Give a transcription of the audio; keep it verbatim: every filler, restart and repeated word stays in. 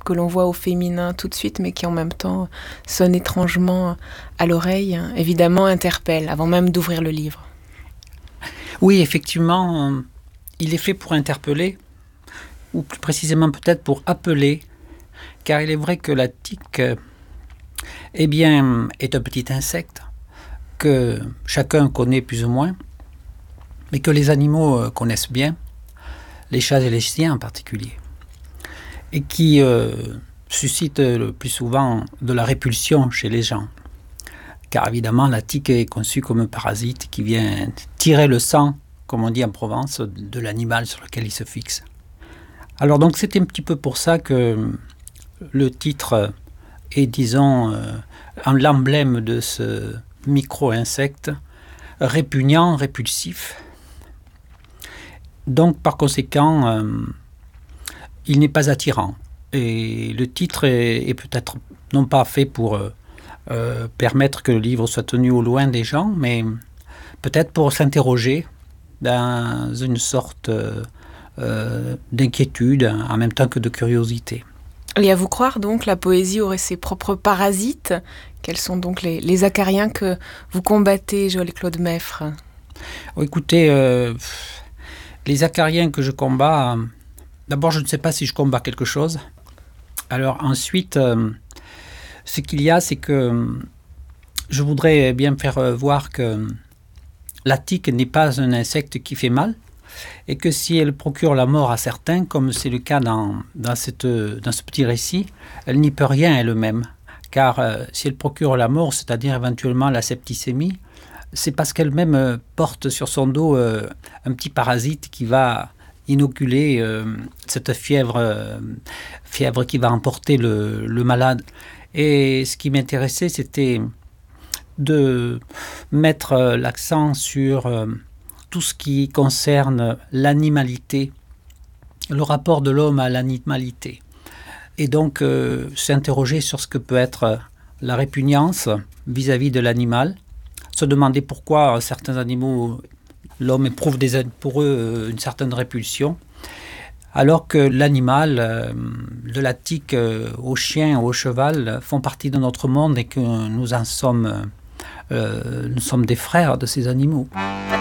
que l'on voit au féminin tout de suite, mais qui en même temps sonne étrangement à l'oreille, évidemment interpelle, avant même d'ouvrir le livre. Oui, effectivement, euh, il est fait pour interpeller, ou plus précisément peut-être pour appeler, car il est vrai que la tique, euh, eh bien, est un petit insecte que chacun connaît plus ou moins, mais que les animaux euh, connaissent bien, les chats et les chiens en particulier, et qui euh, suscite le plus souvent de la répulsion chez les gens. Car évidemment, la tique est conçue comme un parasite qui vient tirer le sang, comme on dit en Provence, de l'animal sur lequel il se fixe. Alors donc c'était un petit peu pour ça que le titre est, disons, euh, l'emblème de ce micro-insecte répugnant, répulsif. Donc par conséquent, euh, il n'est pas attirant. Et le titre est, est peut-être non pas fait pour euh, euh, permettre que le livre soit tenu au loin des gens, mais peut-être pour s'interroger dans une sorte euh, euh, d'inquiétude en même temps que de curiosité. Et à vous croire donc, la poésie aurait ses propres parasites. Quels sont donc les, les acariens que vous combattez, Joël-Claude Meffre? Oh, écoutez, euh, les acariens que je combats, euh, d'abord je ne sais pas si je combats quelque chose. Alors ensuite, euh, ce qu'il y a, c'est que euh, je voudrais bien faire euh, voir que la tique n'est pas un insecte qui fait mal, et que si elle procure la mort à certains, comme c'est le cas dans, dans, cette, dans ce petit récit, elle n'y peut rien elle-même. Car euh, si elle procure la mort, c'est-à-dire éventuellement la septicémie, c'est parce qu'elle-même euh, porte sur son dos euh, un petit parasite qui va inoculer euh, cette fièvre, euh, fièvre qui va emporter le, le malade. Et ce qui m'intéressait, c'était de mettre euh, l'accent sur euh, tout ce qui concerne l'animalité, le rapport de l'homme à l'animalité. Et donc euh, s'interroger sur ce que peut être la répugnance vis-à-vis de l'animal, se demander pourquoi certains animaux, l'homme éprouve des, pour eux une certaine répulsion, alors que l'animal, euh, de la tique euh, au chien, au cheval, font partie de notre monde et que nous en sommes, euh, nous sommes des frères de ces animaux.